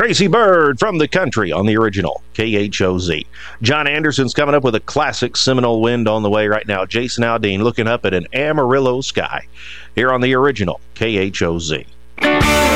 Crazy Bird from the country on the original KHOZ. John Anderson's coming up with a classic Seminole Wind on the way right now. Jason Aldean looking up at an Amarillo sky here on the original KHOZ.